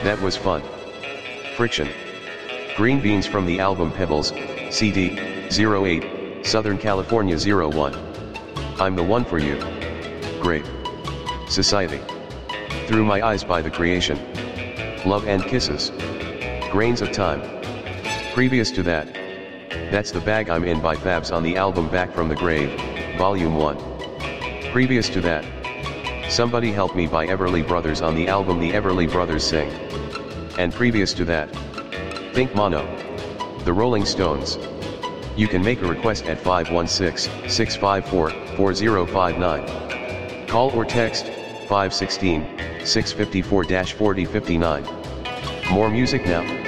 That was fun. Friction. Green Beans from the album Pebbles, CD, 08, Southern California 01. I'm the one for you. Great. Society. Through My Eyes by The Creation. Love and Kisses. Grains of Time. Previous to that. That's the Bag I'm In by Fabs on the album Back from the Grave, Volume 1. Previous to that. Somebody Help Me by Everly Brothers on the album The Everly Brothers Sing. And previous to that. Think Mono. The Rolling Stones. You can make a request at 516-654-4059. Call or text 516-654-4059. More music now.